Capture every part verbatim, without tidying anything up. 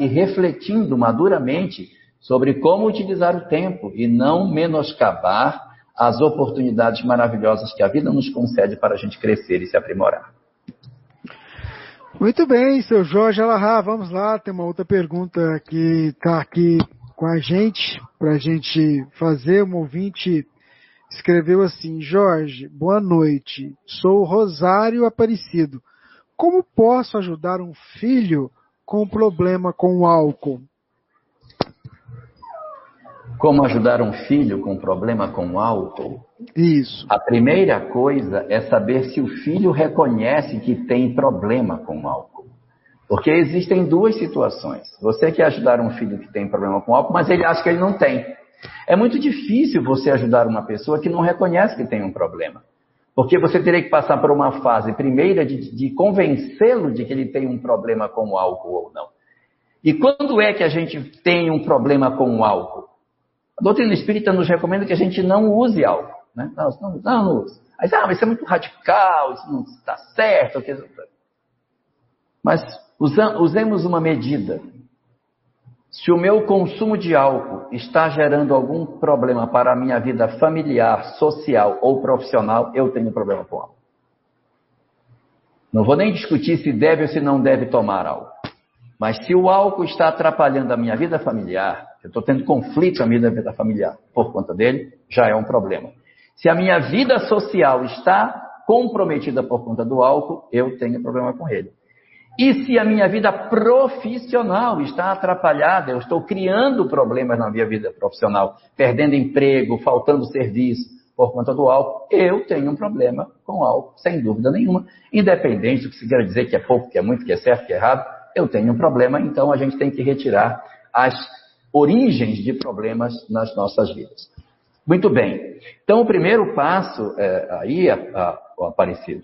e refletindo maduramente sobre como utilizar o tempo e não menoscabar as oportunidades maravilhosas que a vida nos concede para a gente crescer e se aprimorar. Muito bem, seu Jorge Alahá, vamos lá, tem uma outra pergunta que está aqui com a gente, para a gente fazer. Um ouvinte escreveu assim: Jorge, boa noite, sou Rosário Aparecido. Como posso ajudar um filho com problema com o álcool? Como ajudar um filho com problema com o álcool? Isso. A primeira coisa é saber se o filho reconhece que tem problema com o álcool. Porque existem duas situações. Você quer ajudar um filho que tem problema com o álcool, mas ele acha que ele não tem. É muito difícil você ajudar uma pessoa que não reconhece que tem um problema. Porque você teria que passar por uma fase primeira de, de convencê-lo de que ele tem um problema com o álcool ou não. E quando é que a gente tem um problema com o álcool? A doutrina espírita nos recomenda que a gente não use álcool. Né? Não, não, não, não use. Aí, ah, mas isso é muito radical, isso não está certo. Mas usemos uma medida. Se o meu consumo de álcool está gerando algum problema para a minha vida familiar, social ou profissional, eu tenho problema com álcool. Não vou nem discutir se deve ou se não deve tomar álcool. Mas se o álcool está atrapalhando a minha vida familiar, eu estou tendo conflito na minha vida familiar por conta dele, já é um problema. Se a minha vida social está comprometida por conta do álcool, eu tenho problema com ele. E se a minha vida profissional está atrapalhada, eu estou criando problemas na minha vida profissional, perdendo emprego, faltando serviço por conta do álcool, eu tenho um problema com o álcool, sem dúvida nenhuma. Independente do que se quer dizer que é pouco, que é muito, que é certo, que é errado, eu tenho um problema, então a gente tem que retirar as origens de problemas nas nossas vidas. Muito bem. Então o primeiro passo, é, aí, a, a, o Aparecido,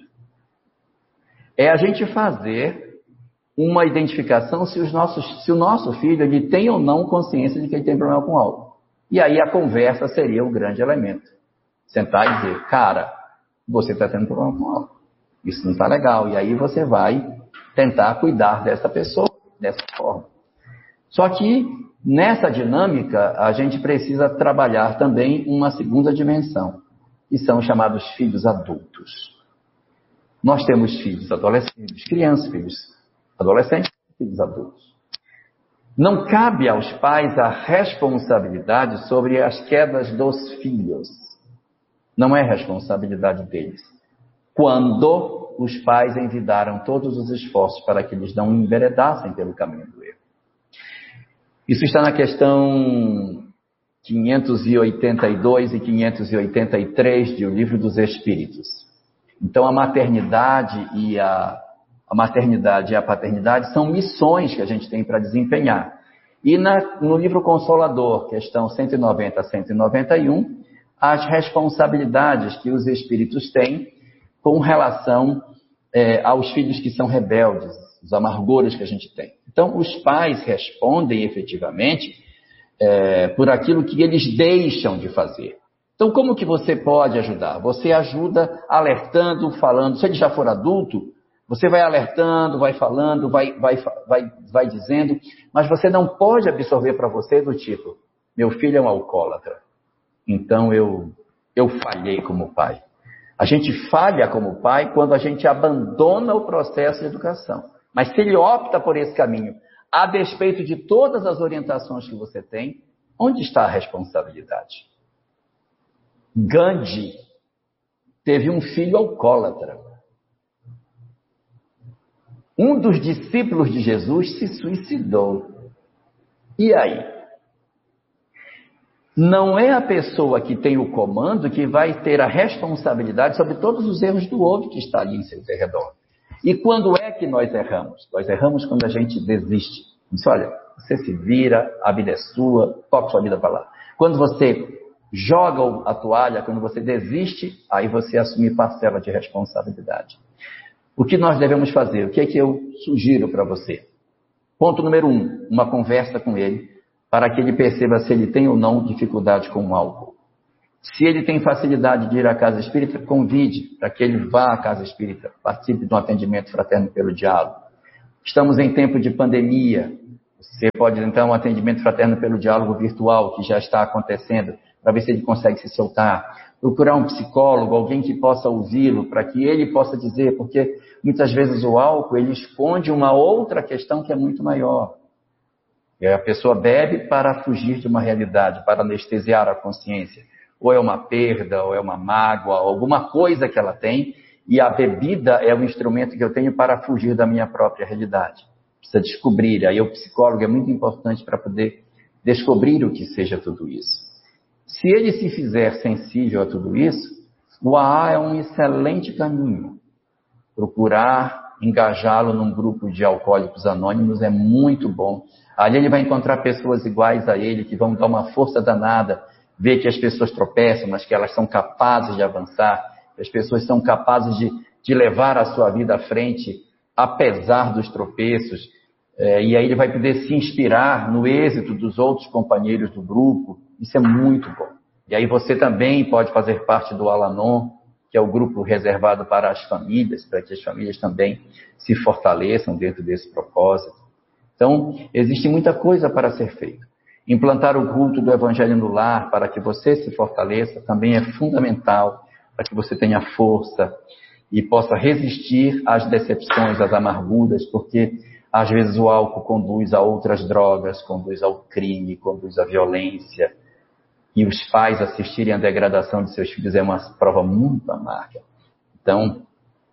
é a gente fazer uma identificação se, os nossos, se o nosso filho ele tem ou não consciência de que ele tem problema com álcool. E aí a conversa seria o grande elemento. Sentar e dizer, cara, você está tendo problema com álcool. Isso não está legal. E aí você vai tentar cuidar dessa pessoa dessa forma. Só que nessa dinâmica a gente precisa trabalhar também uma segunda dimensão, que são chamados filhos adultos. Nós temos filhos adolescentes, crianças, filhos adolescentes e filhos adultos. Não cabe aos pais a responsabilidade sobre as quedas dos filhos. Não é responsabilidade deles. Quando os pais envidaram todos os esforços para que eles não enveredassem pelo caminho do erro. Isso está na questão quinhentos e oitenta e dois e quinhentos e oitenta e três de O Livro dos Espíritos. Então a maternidade e a A maternidade e a paternidade são missões que a gente tem para desempenhar. E na, no livro Consolador, questão cento e noventa a cento e noventa e um, as responsabilidades que os espíritos têm com relação é, aos filhos que são rebeldes, os amargores que a gente tem. Então, os pais respondem efetivamente é, por aquilo que eles deixam de fazer. Então, como que você pode ajudar? Você ajuda alertando, falando. Se ele já for adulto, você vai alertando, vai falando, vai, vai, vai, vai dizendo, mas você não pode absorver para você do tipo, meu filho é um alcoólatra, então eu, eu falhei como pai. A gente falha como pai quando a gente abandona o processo de educação. Mas se ele opta por esse caminho, a despeito de todas as orientações que você tem, onde está a responsabilidade? Gandhi teve um filho alcoólatra. Um dos discípulos de Jesus se suicidou. E aí? Não é a pessoa que tem o comando que vai ter a responsabilidade sobre todos os erros do outro que está ali em seu redor. E quando é que nós erramos? Nós erramos quando a gente desiste. Diz, olha, você se vira, a vida é sua, toca sua vida para lá. Quando você joga a toalha, quando você desiste, aí você assume parcela de responsabilidade. O que nós devemos fazer? O que é que eu sugiro para você? Ponto número um, uma conversa com ele, para que ele perceba se ele tem ou não dificuldade com o álcool. Se ele tem facilidade de ir à casa espírita, convide para que ele vá à casa espírita, participe de um atendimento fraterno pelo diálogo. Estamos em tempo de pandemia, Você pode, então, um atendimento fraterno pelo diálogo virtual, que já está acontecendo, para ver se ele consegue se soltar. Procurar um psicólogo, alguém que possa ouvi-lo, para que ele possa dizer, porque muitas vezes o álcool, ele esconde uma outra questão que é muito maior. A pessoa bebe para fugir de uma realidade, para anestesiar a consciência. Ou é uma perda, ou é uma mágoa, alguma coisa que ela tem, e a bebida é o instrumento que eu tenho para fugir da minha própria realidade. Precisa descobrir, aí o psicólogo é muito importante para poder descobrir o que seja tudo isso. Se ele se fizer sensível a tudo isso, o A A é um excelente caminho. Procurar engajá-lo num grupo de alcoólicos anônimos é muito bom. Ali ele vai encontrar pessoas iguais a ele, que vão dar uma força danada, ver que as pessoas tropeçam, mas que elas são capazes de avançar, que as pessoas são capazes de, de levar a sua vida à frente, apesar dos tropeços. É, e aí ele vai poder se inspirar no êxito dos outros companheiros do grupo. Isso é muito bom. E aí você também pode fazer parte do Al-Anon, que é o grupo reservado para as famílias, para que as famílias também se fortaleçam dentro desse propósito. Então, existe muita coisa para ser feita. Implantar o culto do Evangelho no lar para que você se fortaleça também é fundamental, para que você tenha força e possa resistir às decepções, às amarguras, porque às vezes o álcool conduz a outras drogas, conduz ao crime, conduz à violência. E os pais assistirem à degradação de seus filhos é uma prova muito amarga. Então,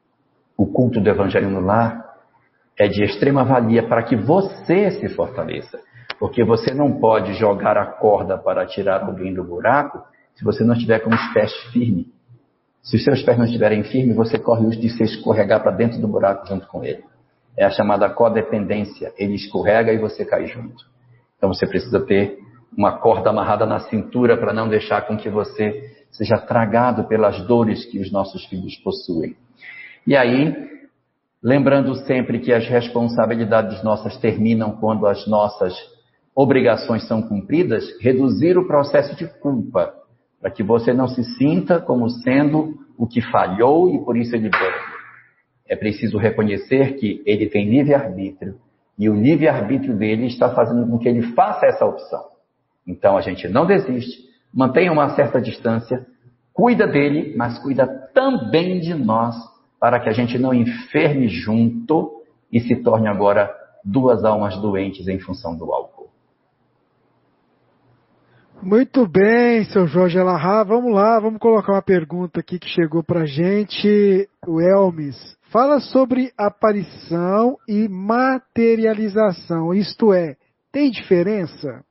o culto do Evangelho no lar é de extrema valia para que você se fortaleça. Porque você não pode jogar a corda para tirar alguém do buraco se você não estiver com os pés firmes. Se os seus pés não estiverem firmes, você corre o risco de se escorregar para dentro do buraco junto com ele. É a chamada codependência. Ele escorrega e você cai junto. Então você precisa ter uma corda amarrada na cintura para não deixar com que você seja tragado pelas dores que os nossos filhos possuem. E aí, lembrando sempre que as responsabilidades nossas terminam quando as nossas obrigações são cumpridas, reduzir o processo de culpa, para que você não se sinta como sendo o que falhou e por isso ele bebe. É preciso reconhecer que ele tem livre-arbítrio e o livre-arbítrio dele está fazendo com que ele faça essa opção. Então a gente não desiste, mantenha uma certa distância, cuida dele, mas cuida também de nós, para que a gente não enferme junto e se torne agora duas almas doentes em função do álcool. Muito bem, seu Jorge Elahá. Vamos lá, vamos colocar uma pergunta aqui que chegou para a gente. O Elmes fala sobre aparição e materialização, isto é, tem diferença?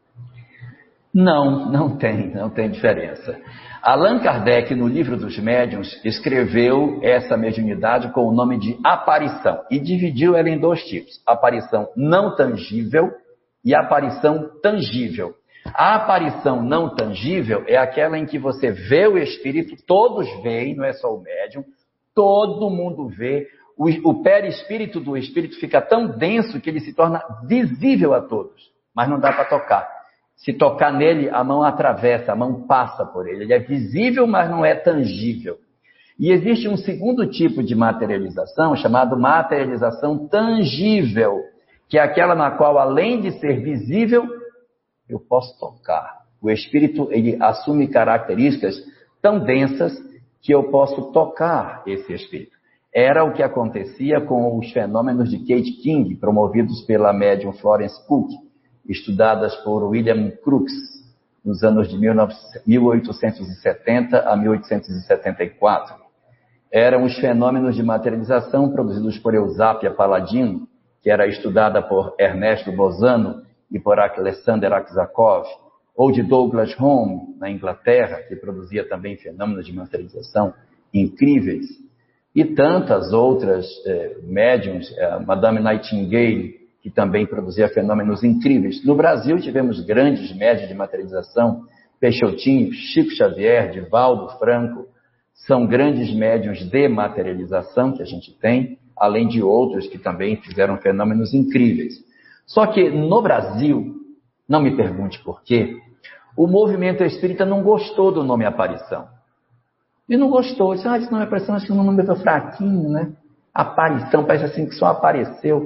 Não, não tem, não tem diferença. Allan Kardec, no Livro dos Médiuns, escreveu essa mediunidade com o nome de aparição e dividiu ela em dois tipos: aparição não tangível e aparição tangível. A aparição não tangível é aquela em que você vê o espírito, todos veem, não é só o médium, todo mundo vê, o, o perispírito do espírito fica tão denso que ele se torna visível a todos, mas não dá para tocar. Se tocar nele, a mão atravessa, a mão passa por ele. Ele é visível, mas não é tangível. E existe um segundo tipo de materialização, chamado materialização tangível, que é aquela na qual, além de ser visível, eu posso tocar. O espírito, ele assume características tão densas que eu posso tocar esse espírito. Era o que acontecia com os fenômenos de Kate King, promovidos pela médium Florence Cook, estudadas por William Crookes, nos anos de mil oitocentos e setenta a mil oitocentos e setenta e quatro. Eram os fenômenos de materialização produzidos por Eusápia Paladino, que era estudada por Ernesto Bozano e por Alexander Aksakov, ou de Douglas Home, na Inglaterra, que produzia também fenômenos de materialização incríveis, e tantas outras eh, médiums, eh, Madame Nightingale, que também produzia fenômenos incríveis. No Brasil tivemos grandes médiuns de materialização, Peixotinho, Chico Xavier, Divaldo Franco, são grandes médiuns de materialização que a gente tem, além de outros que também fizeram fenômenos incríveis. Só que no Brasil, não me pergunte por quê, o movimento espírita não gostou do nome aparição. E não gostou, disse, ah, isso não é aparição, acho que o nome é fraquinho, né? Aparição, parece assim que só apareceu.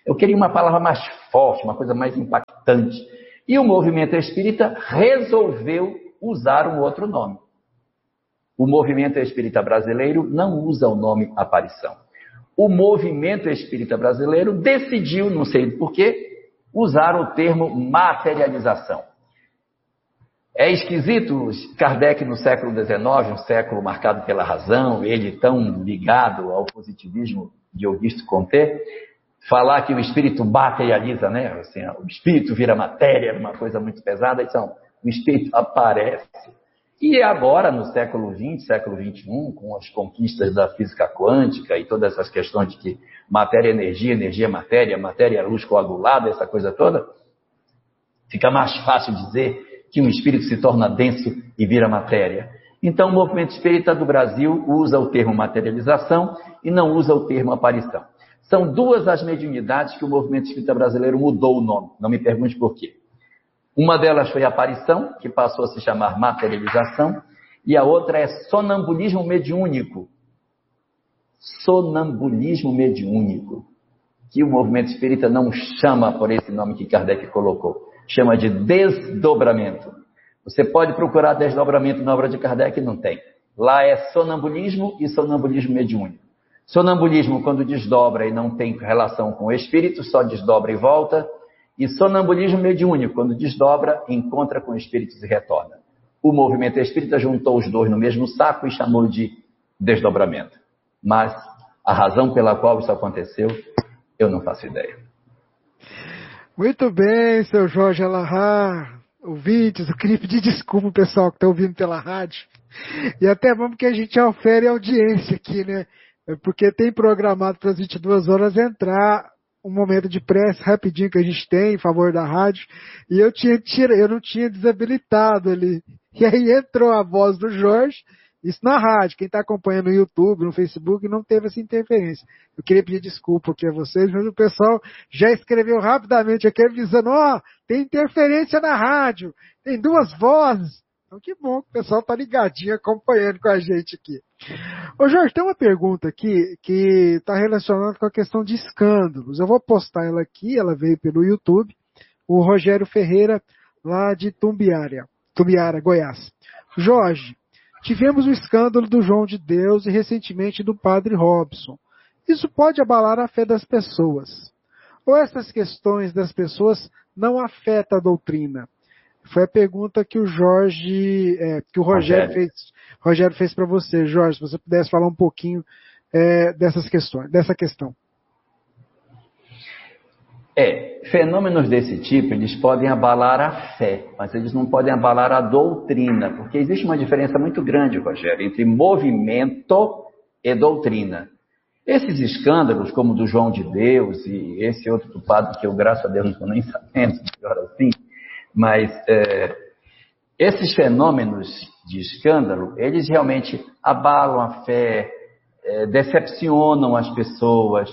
Eu queria uma palavra mais forte, uma coisa mais impactante. E o movimento espírita resolveu usar um outro nome. O movimento espírita brasileiro não usa o nome aparição. O movimento espírita brasileiro decidiu, não sei porquê, usar o termo materialização. É esquisito Kardec no século dezenove, um século marcado pela razão, ele tão ligado ao positivismo de Auguste Comte, falar que o espírito materializa, né? Assim, o espírito vira matéria, uma coisa muito pesada, então o espírito aparece. E agora, no século vinte, século vinte e um, com as conquistas da física quântica e todas essas questões de que matéria é energia, energia é matéria, matéria é luz coagulada, essa coisa toda, fica mais fácil dizer que um espírito se torna denso e vira matéria. Então, o movimento espírita do Brasil usa o termo materialização e não usa o termo aparição. São duas as mediunidades que o movimento espírita brasileiro mudou o nome. Não me pergunte por quê. Uma delas foi a aparição, que passou a se chamar materialização, e a outra é sonambulismo mediúnico. Sonambulismo mediúnico, que o movimento espírita não chama por esse nome que Kardec colocou, chama de desdobramento. Você pode procurar desdobramento na obra de Kardec, não tem. Lá é sonambulismo e sonambulismo mediúnico. Sonambulismo quando desdobra e não tem relação com o espírito, só desdobra e volta. E sonambulismo mediúnico, quando desdobra, encontra com espíritos e retorna. O movimento espírita juntou os dois no mesmo saco e chamou de desdobramento. Mas a razão pela qual isso aconteceu, eu não faço ideia. Muito bem, seu Jorge Alahá, ouvintes, eu queria pedir desculpa ao pessoal que está ouvindo pela rádio. E até vamos que a gente ofere audiência aqui, né? Porque tem programado para as vinte e duas horas entrar um momento de prece rapidinho que a gente tem em favor da rádio, e eu, tinha, eu não tinha desabilitado ali. E aí entrou a voz do Jorge, isso na rádio, quem está acompanhando no YouTube, no Facebook, não teve essa interferência. Eu queria pedir desculpa aqui a vocês, mas o pessoal já escreveu rapidamente aqui avisando, ó, oh, tem interferência na rádio, tem duas vozes. Então que bom que o pessoal está ligadinho, acompanhando com a gente aqui. Ô Jorge, tem uma pergunta aqui que está relacionada com a questão de escândalos. Eu vou postar ela aqui, ela veio pelo YouTube, o Rogério Ferreira, lá de Tumbiara, Tumbiara, Goiás. Jorge, tivemos o escândalo do João de Deus e recentemente do Padre Robson. Isso pode abalar a fé das pessoas? Ou essas questões das pessoas não afetam a doutrina? Foi a pergunta que o Jorge, é, que o Rogério, Rogério. fez, Rogério fez para você, Jorge, se você pudesse falar um pouquinho é, dessas questões, dessa questão. É, fenômenos desse tipo, eles podem abalar a fé, mas eles não podem abalar a doutrina, porque existe uma diferença muito grande, Rogério, entre movimento e doutrina. Esses escândalos, como o do João de Deus e esse outro do padre que eu, graças a Deus, não estou nem sabendo, melhor assim, mas é, esses fenômenos de escândalo, eles realmente abalam a fé, é, decepcionam as pessoas,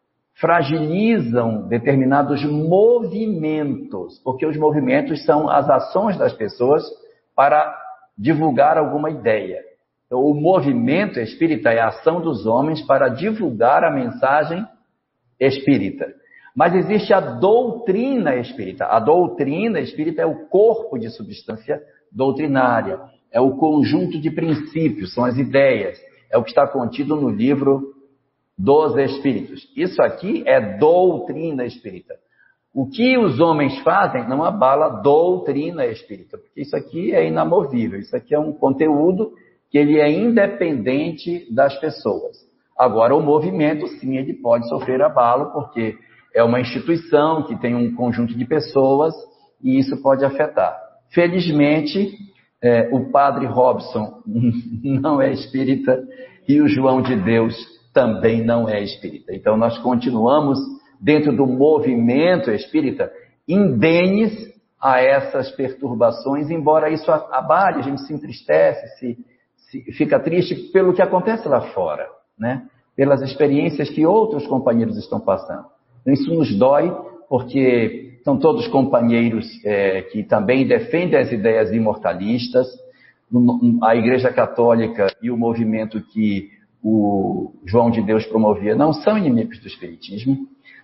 fragilizam determinados movimentos, porque os movimentos são as ações das pessoas para divulgar alguma ideia. Então, o movimento espírita é a ação dos homens para divulgar a mensagem espírita. Mas existe a doutrina espírita. A doutrina espírita é o corpo de substância doutrinária, é o conjunto de princípios, são as ideias, é o que está contido no livro dos Espíritos. Isso aqui é doutrina espírita. O que os homens fazem não abala a doutrina espírita, porque isso aqui é inamovível, isso aqui é um conteúdo que ele é independente das pessoas. Agora, o movimento, sim, ele pode sofrer abalo, porque é uma instituição que tem um conjunto de pessoas e isso pode afetar. Felizmente, é, o padre Robson não é espírita e o João de Deus também não é espírita. Então, nós continuamos dentro do movimento espírita indenes a essas perturbações, embora isso abale, a gente se entristece, se, se, fica triste pelo que acontece lá fora, né? Pelas experiências que outros companheiros estão passando. Isso nos dói, porque são todos companheiros é, que também defendem as ideias imortalistas. A Igreja Católica e o movimento que o João de Deus promovia não são inimigos do Espiritismo.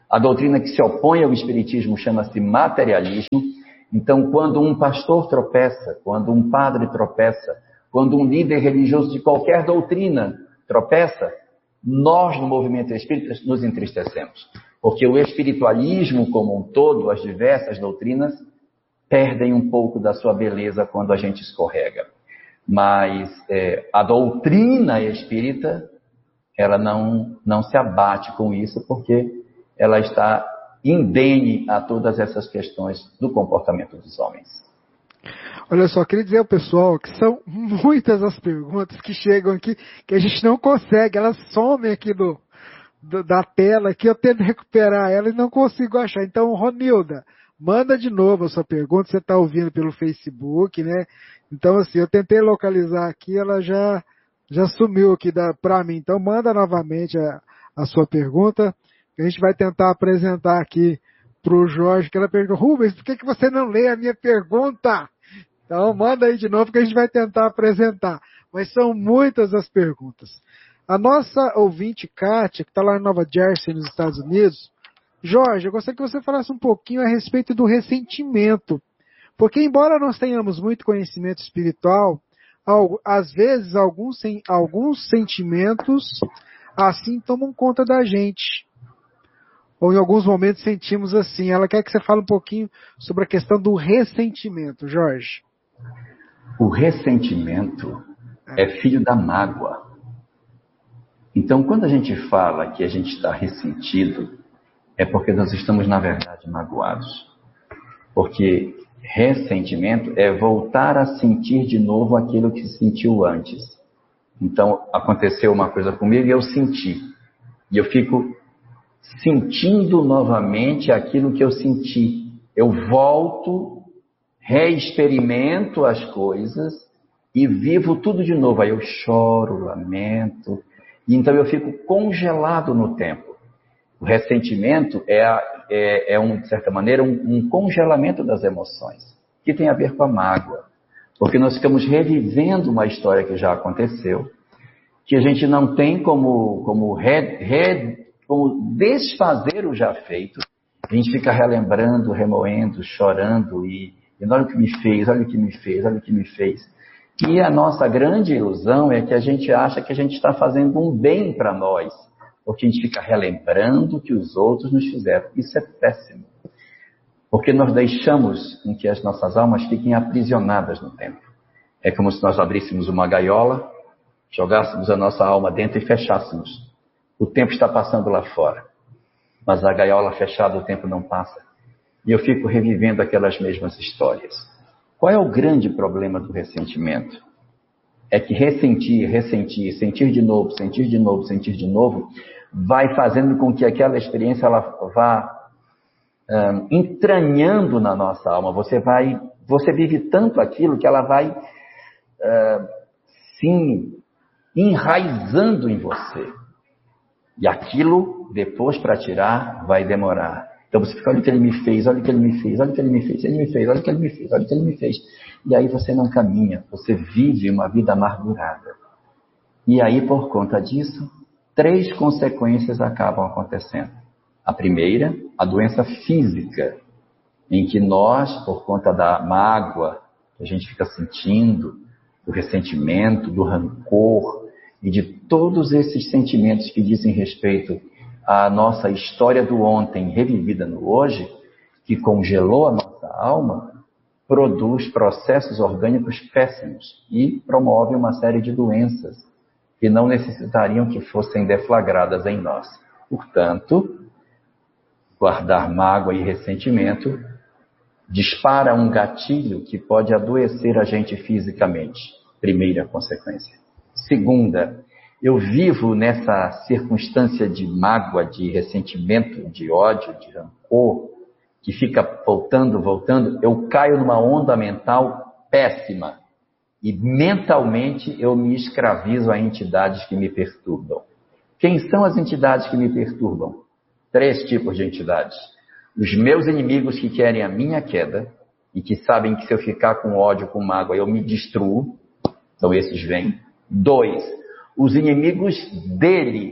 A doutrina que se opõe ao espiritismo chama-se materialismo. Então, quando um pastor tropeça, quando um padre tropeça, quando um líder religioso de qualquer doutrina tropeça, nós no movimento espírita nos entristecemos. Porque o espiritualismo como um todo, as diversas doutrinas, perdem um pouco da sua beleza quando a gente escorrega. Mas é, a doutrina espírita, ela não, não se abate com isso, porque ela está indene a todas essas questões do comportamento dos homens. Olha só, queria dizer ao pessoal que são muitas as perguntas que chegam aqui, que a gente não consegue, elas somem aqui do, do, da tela, que eu tento recuperar ela e não consigo achar. Então, Ronilda, manda de novo a sua pergunta, você está ouvindo pelo Facebook, né? Então, assim, eu tentei localizar aqui, ela já, já sumiu aqui para mim. Então, manda novamente a, a sua pergunta, que a gente vai tentar apresentar aqui para o Jorge, que ela perguntou: Rubens, por que, que você não lê a minha pergunta? Então, manda aí de novo que a gente vai tentar apresentar. Mas são muitas as perguntas. A nossa ouvinte, Kátia, que está lá em Nova Jersey, nos Estados Unidos: Jorge, eu gostaria que você falasse um pouquinho a respeito do ressentimento. Porque, embora nós tenhamos muito conhecimento espiritual, às vezes alguns, alguns sentimentos assim tomam conta da gente. Ou em alguns momentos sentimos assim. Ela quer que você fale um pouquinho sobre a questão do ressentimento, Jorge. O ressentimento é filho da mágoa. Então, quando a gente fala que a gente está ressentido, é porque nós estamos, na verdade, magoados. Porque ressentimento é voltar a sentir de novo aquilo que sentiu antes. Então, aconteceu uma coisa comigo e eu senti. E eu fico sentindo novamente aquilo que eu senti. Eu volto, reexperimento as coisas e vivo tudo de novo. Aí eu choro, lamento. E então eu fico congelado no tempo. O ressentimento é, a, é, é um, de certa maneira, um, um congelamento das emoções, que tem a ver com a mágoa. Porque nós ficamos revivendo uma história que já aconteceu, que a gente não tem como, como, re, re, como desfazer o já feito. A gente fica relembrando, remoendo, chorando e, e olha o que me fez, olha o que me fez, olha o que me fez. E a nossa grande ilusão é que a gente acha que a gente está fazendo um bem para nós, porque a gente fica relembrando o que os outros nos fizeram. Isso é péssimo, porque nós deixamos com que as nossas almas fiquem aprisionadas no tempo. É como se nós abríssemos uma gaiola, jogássemos a nossa alma dentro e fechássemos. O tempo está passando lá fora, mas a gaiola fechada, o tempo não passa. E eu fico revivendo aquelas mesmas histórias. Qual é o grande problema do ressentimento? É que ressentir, ressentir, sentir de novo, sentir de novo, sentir de novo, vai fazendo com que aquela experiência ela vá um, entranhando na nossa alma. Você vai, você vive tanto aquilo que ela vai uh, sim, enraizando em você. E aquilo, depois para tirar, vai demorar. Então você fica: olha o que ele me fez, olha o que ele me fez, olha o que ele me fez, ele me fez, olha o que ele me fez, olha o que ele me fez. E aí você não caminha, você vive uma vida amargurada. E aí, por conta disso, três consequências acabam acontecendo. A primeira, a doença física, em que nós, por conta da mágoa que a gente fica sentindo, do ressentimento, do rancor e de todos esses sentimentos que dizem respeito à nossa história do ontem revivida no hoje, que congelou a nossa alma, produz processos orgânicos péssimos e promove uma série de doenças que não necessitariam que fossem deflagradas em nós. Portanto, guardar mágoa e ressentimento dispara um gatilho que pode adoecer a gente fisicamente. Primeira consequência. Segunda, eu vivo nessa circunstância de mágoa, de ressentimento, de ódio, de rancor, que fica voltando, voltando, eu caio numa onda mental péssima. E mentalmente eu me escravizo a entidades que me perturbam. Quem são as entidades que me perturbam? Três tipos de entidades. Os meus inimigos que querem a minha queda e que sabem que se eu ficar com ódio, com mágoa, eu me destruo. Então esses vêm. Dois, os inimigos dele,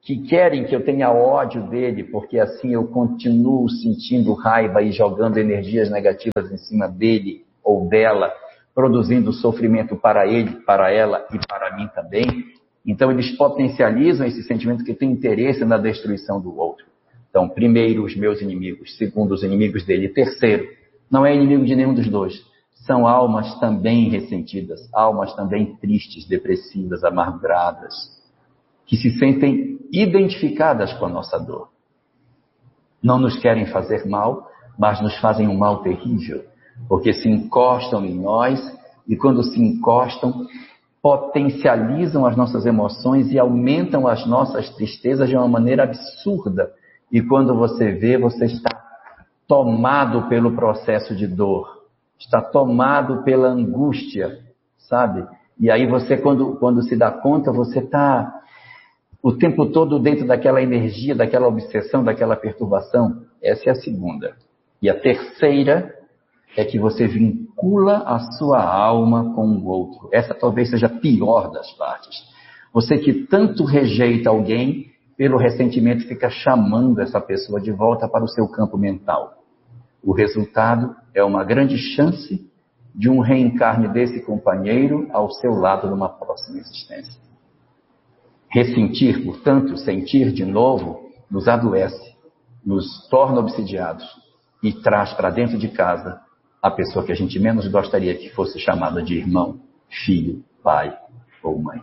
que querem que eu tenha ódio dele, porque assim eu continuo sentindo raiva e jogando energias negativas em cima dele ou dela, produzindo sofrimento para ele, para ela e para mim também. Então eles potencializam esse sentimento que tem interesse na destruição do outro. Então, primeiro, os meus inimigos. Segundo, os inimigos dele. Terceiro, não é inimigo de nenhum dos dois. São almas também ressentidas, almas também tristes, depressivas, amarguradas, que se sentem identificadas com a nossa dor. Não nos querem fazer mal, mas nos fazem um mal terrível, porque se encostam em nós e quando se encostam, potencializam as nossas emoções e aumentam as nossas tristezas de uma maneira absurda. E quando você vê, você está tomado pelo processo de dor, está tomado pela angústia, sabe? E aí você, quando, quando se dá conta, você está o tempo todo dentro daquela energia, daquela obsessão, daquela perturbação. Essa é a segunda. E a terceira é que você vincula a sua alma com o outro. Essa talvez seja a pior das partes. Você que tanto rejeita alguém, pelo ressentimento fica chamando essa pessoa de volta para o seu campo mental. O resultado é uma grande chance de um reencarne desse companheiro ao seu lado numa próxima existência. Ressentir, portanto, sentir de novo, nos adoece, nos torna obsidiados e traz para dentro de casa a pessoa que a gente menos gostaria que fosse chamada de irmão, filho, pai ou mãe.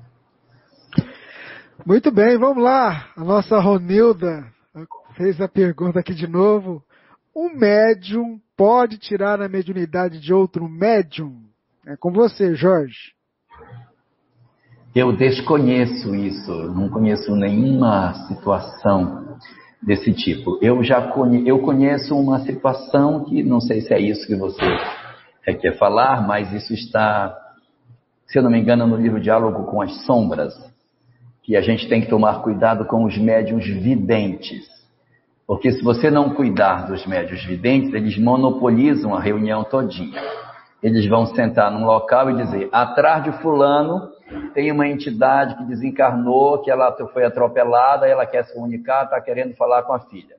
Muito bem, vamos lá. A nossa Ronilda fez a pergunta aqui de novo. Um médium pode tirar a mediunidade de outro médium? É com você, Jorge. Eu desconheço isso, não conheço nenhuma situação desse tipo. Eu já conhe... eu conheço uma situação que, não sei se é isso que você quer falar, mas isso está, se eu não me engano, no livro Diálogo com as Sombras, que a gente tem que tomar cuidado com os médiuns videntes. Porque se você não cuidar dos médiuns videntes, eles monopolizam a reunião todinha. Eles vão sentar num local e dizer, atrás de fulano tem uma entidade que desencarnou, que ela foi atropelada, ela quer se comunicar, está querendo falar com a filha.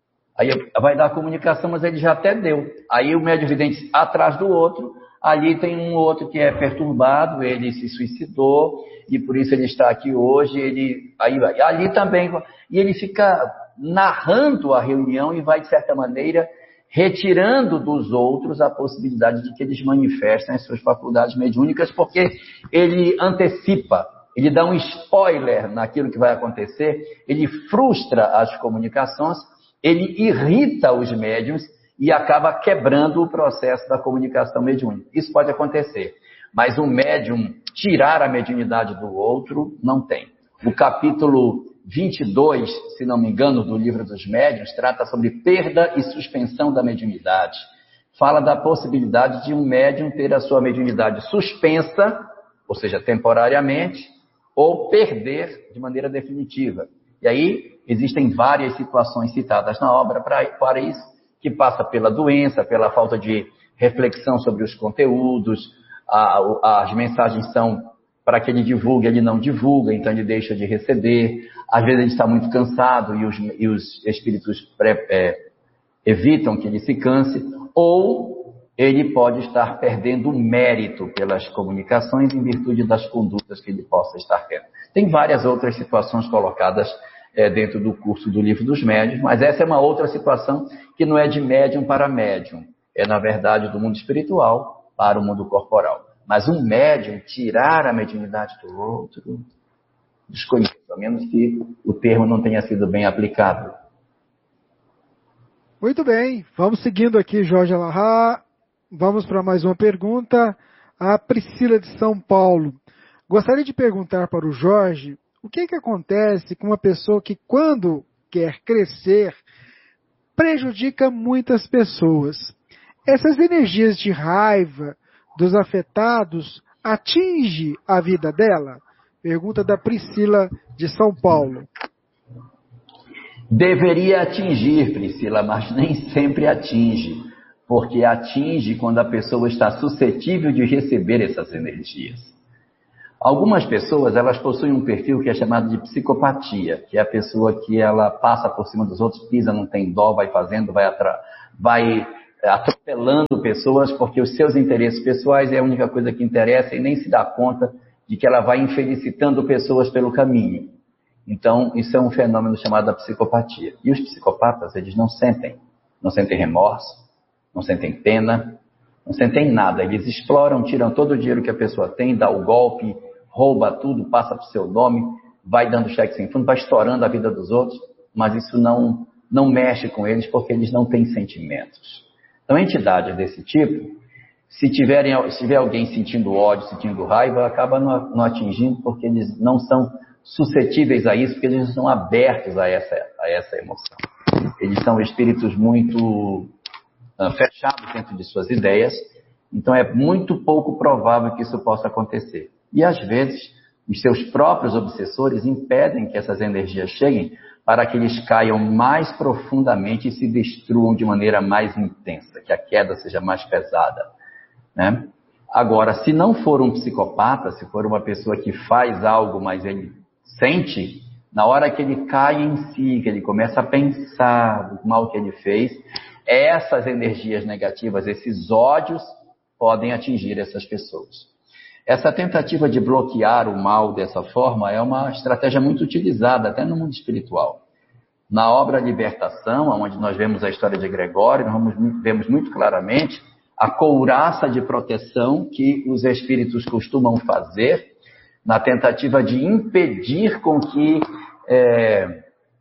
Aí vai dar a comunicação, mas ele já até deu. Aí o médium vidente atrás do outro, ali tem um outro que é perturbado, ele se suicidou, e por isso ele está aqui hoje, ele, aí vai. Ali também, e ele fica narrando a reunião e vai, de certa maneira, retirando dos outros a possibilidade de que eles manifestem as suas faculdades mediúnicas, porque ele antecipa, ele dá um spoiler naquilo que vai acontecer, ele frustra as comunicações, ele irrita os médiuns e acaba quebrando o processo da comunicação mediúnica. Isso pode acontecer, mas um médium tirar a mediunidade do outro, não tem. O capítulo vinte e dois, se não me engano, do Livro dos Médiuns, trata sobre perda e suspensão da mediunidade. Fala da possibilidade de um médium ter a sua mediunidade suspensa, ou seja, temporariamente, ou perder de maneira definitiva. E aí existem várias situações citadas na obra para isso, que passa pela doença, pela falta de reflexão sobre os conteúdos, a, as mensagens são para que ele divulgue, ele não divulga, então ele deixa de receber. Às vezes ele está muito cansado e os, e os espíritos pré, é, evitam que ele se canse, ou ele pode estar perdendo mérito pelas comunicações em virtude das condutas que ele possa estar tendo. Tem várias outras situações colocadas é, dentro do curso do Livro dos Médiuns, mas essa é uma outra situação que não é de médium para médium, é na verdade do mundo espiritual para o mundo corporal. Mas um médium tirar a mediunidade do outro, desconheço, a menos que o termo não tenha sido bem aplicado. Muito bem, vamos seguindo aqui, Jorge Alahá. Vamos para mais uma pergunta. A Priscila de São Paulo. Gostaria de perguntar para o Jorge, o que, que acontece com uma pessoa que, quando quer crescer, prejudica muitas pessoas? Essas energias de raiva dos afetados atinge a vida dela? Pergunta da Priscila de São Paulo. Deveria atingir, Priscila, mas nem sempre atinge, porque atinge quando a pessoa está suscetível de receber essas energias. Algumas pessoas, elas possuem um perfil que é chamado de psicopatia, que é a pessoa que ela passa por cima dos outros, pisa, não tem dó, vai fazendo, vai, atra... vai atropelando pessoas, porque os seus interesses pessoais é a única coisa que interessa e nem se dá conta de que ela vai infelicitando pessoas pelo caminho. Então, isso é um fenômeno chamado psicopatia. E os psicopatas, eles não sentem, não sentem remorso, não sentem pena, não sentem nada. Eles exploram, tiram todo o dinheiro que a pessoa tem, dá o golpe, rouba tudo, passa para o seu nome, vai dando cheque sem fundo, vai estourando a vida dos outros, mas isso não, não mexe com eles porque eles não têm sentimentos. Então, entidades desse tipo, se, tiverem, se tiver alguém sentindo ódio, sentindo raiva, acaba não, não atingindo porque eles não são suscetíveis a isso, porque eles não são abertos a essa, a essa emoção. Eles são espíritos muito uh, fechados dentro de suas ideias, então é muito pouco provável que isso possa acontecer. E às vezes, os seus próprios obsessores impedem que essas energias cheguem para que eles caiam mais profundamente e se destruam de maneira mais intensa, que a queda seja mais pesada, né? Agora, se não for um psicopata, se for uma pessoa que faz algo, mas ele sente, na hora que ele cai em si, que ele começa a pensar do mal que ele fez, essas energias negativas, esses ódios, podem atingir essas pessoas. Essa tentativa de bloquear o mal dessa forma é uma estratégia muito utilizada até no mundo espiritual. Na obra Libertação, onde nós vemos a história de Gregório, nós vemos muito claramente a couraça de proteção que os espíritos costumam fazer na tentativa de impedir com que é,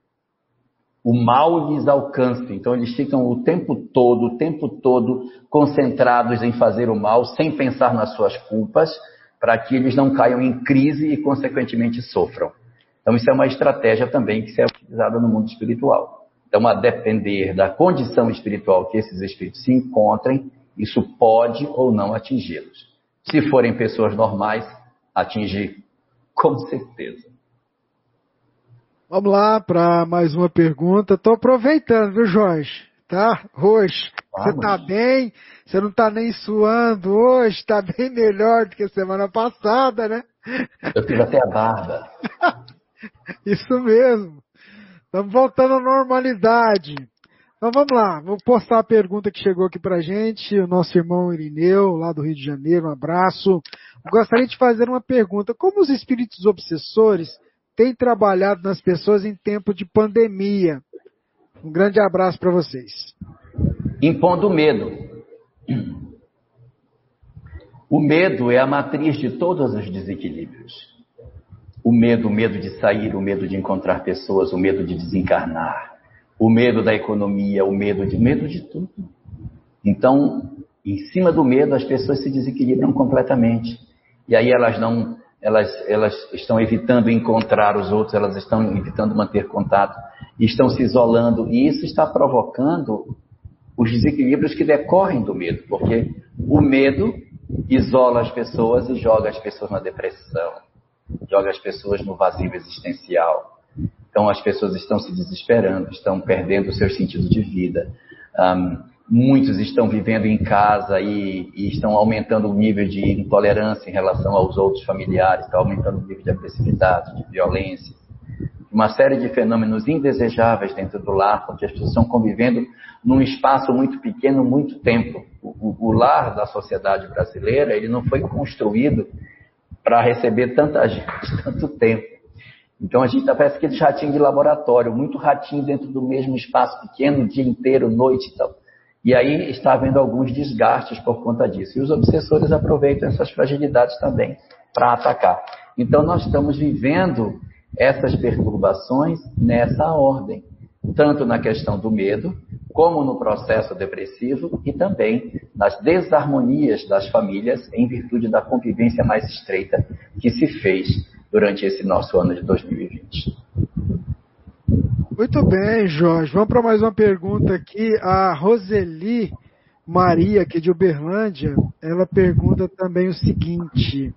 o mal lhes alcance. Então eles ficam o tempo todo, o tempo todo concentrados em fazer o mal, sem pensar nas suas culpas, para que eles não caiam em crise e, consequentemente, sofram. Então, isso é uma estratégia também que é utilizada no mundo espiritual. Então, a depender da condição espiritual que esses espíritos se encontrem, isso pode ou não atingi-los. Se forem pessoas normais, atingir com certeza. Vamos lá para mais uma pergunta. Estou aproveitando, viu, Jorge? Tá? Hoje. Você está bem? Você não está nem suando hoje? Está bem melhor do que a semana passada, né? Eu fiz até a barba. Isso mesmo. Estamos voltando à normalidade. Então vamos lá. Vou postar a pergunta que chegou aqui para a gente. O nosso irmão Irineu, lá do Rio de Janeiro. Um abraço. Eu gostaria de fazer uma pergunta. Como os espíritos obsessores têm trabalhado nas pessoas em tempo de pandemia? Um grande abraço para vocês. Impondo medo. O medo é a matriz de todos os desequilíbrios. O medo, o medo de sair, o medo de encontrar pessoas, o medo de desencarnar, o medo da economia, o medo de, medo de tudo. Então, em cima do medo, as pessoas se desequilibram completamente. E aí elas não, elas, elas estão evitando encontrar os outros, elas estão evitando manter contato, estão se isolando, e isso está provocando os desequilíbrios que decorrem do medo, porque o medo isola as pessoas e joga as pessoas na depressão, joga as pessoas no vazio existencial. Então as pessoas estão se desesperando, estão perdendo o seu sentido de vida. Um, muitos estão vivendo em casa e, e estão aumentando o nível de intolerância em relação aos outros familiares, estão aumentando o nível de agressividade, de violência. Uma série de fenômenos indesejáveis dentro do lar, porque as pessoas estão convivendo num espaço muito pequeno, muito tempo. O, o, o lar da sociedade brasileira, ele não foi construído para receber tanta gente, tanto tempo. Então a gente parece aquele ratinho de laboratório, muito ratinho dentro do mesmo espaço pequeno, o dia inteiro, noite e tal. E aí está havendo alguns desgastes por conta disso. E os obsessores aproveitam essas fragilidades também para atacar. Então nós estamos vivendo essas perturbações nessa ordem, tanto na questão do medo, como no processo depressivo e também nas desarmonias das famílias em virtude da convivência mais estreita que se fez durante esse nosso ano de dois mil e vinte. Muito bem, Jorge. Vamos para mais uma pergunta aqui. A Roseli Maria, aqui de Uberlândia, ela pergunta também o seguinte...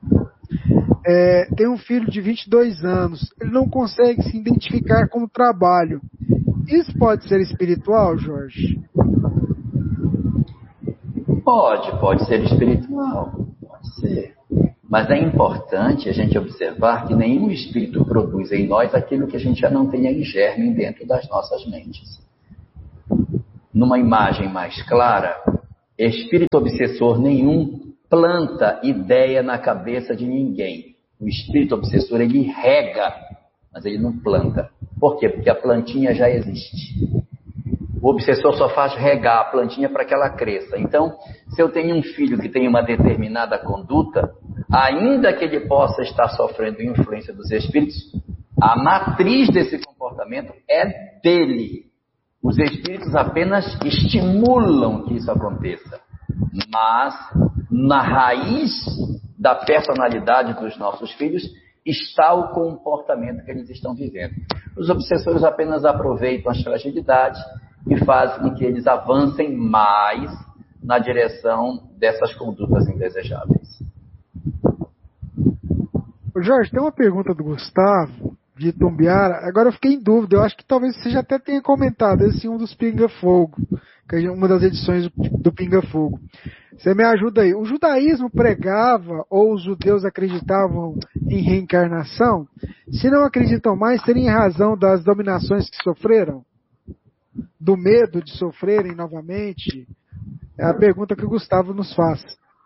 É, tem um filho de vinte e dois anos, ele não consegue se identificar com o trabalho. Isso pode ser espiritual, Jorge? Pode, pode ser espiritual, pode ser. Mas é importante a gente observar que nenhum espírito produz em nós aquilo que a gente já não tenha em germe dentro das nossas mentes. Numa imagem mais clara, espírito obsessor nenhum planta ideia na cabeça de ninguém. O espírito obsessor, ele rega, mas ele não planta. Por quê? Porque a plantinha já existe. O obsessor só faz regar a plantinha para que ela cresça. Então, se eu tenho um filho que tem uma determinada conduta, ainda que ele possa estar sofrendo influência dos espíritos, a matriz desse comportamento é dele. Os espíritos apenas estimulam que isso aconteça. Mas, na raiz da personalidade dos nossos filhos, está o comportamento que eles estão vivendo. Os obsessores apenas aproveitam as fragilidades e fazem com que eles avancem mais na direção dessas condutas indesejáveis. Jorge, tem uma pergunta do Gustavo, de Itumbiara. Agora eu fiquei em dúvida, eu acho que talvez você já até tenha comentado esse em um dos Pinga Fogo, que é uma das edições do Pinga Fogo. Você me ajuda aí. O judaísmo pregava, ou os judeus acreditavam em reencarnação? Se não acreditam mais, seria em razão das dominações que sofreram? Do medo de sofrerem novamente? É a pergunta que o Gustavo nos faz.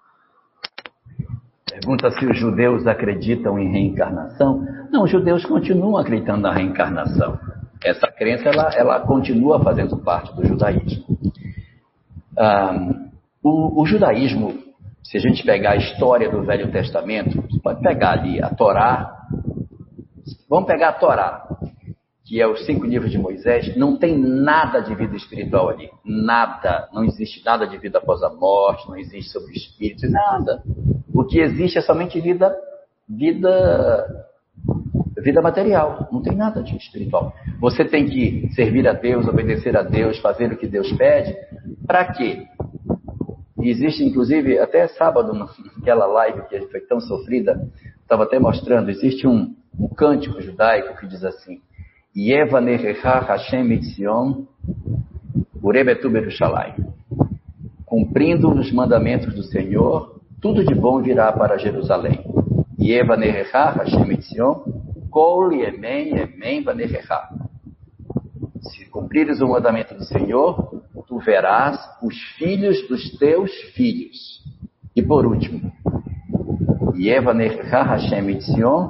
Pergunta se os judeus acreditam em reencarnação. Não, os judeus continuam acreditando na reencarnação. Essa crença, ela, ela continua fazendo parte do judaísmo. Um, o, o judaísmo, se a gente pegar a história do Velho Testamento, você pode pegar ali a Torá. Vamos pegar a Torá, que é os cinco livros de Moisés. Não tem nada de vida espiritual ali. Nada. Não existe nada de vida após a morte, não existe sobre espíritos, nada. O que existe é somente vida, vida, vida material. Não tem nada de espiritual. Você tem que servir a Deus, obedecer a Deus, fazer o que Deus pede. Para quê? Existe, inclusive, até sábado, naquela live que foi tão sofrida, estava até mostrando, existe um, um cântico judaico que diz assim: Yevanerecha Hashem Mitzion Urebetu Berushalai. Cumprindo os mandamentos do Senhor, tudo de bom virá para Jerusalém. Yevanerecha Hashem Mitzion Kol Yemen Yemen Vanerecha. Se cumprires o mandamento do Senhor, tu verás os filhos dos teus filhos. E por último, Yevanerecha Hashem Mitzion